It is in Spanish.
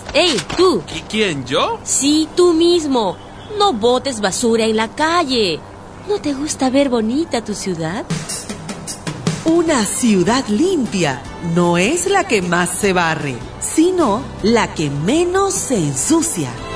¡Ey, tú! ¿Quién, yo? Sí, tú mismo. No botes basura en la calle. ¿No te gusta ver bonita tu ciudad? Una ciudad limpia no es la que más se barre, sino la que menos se ensucia.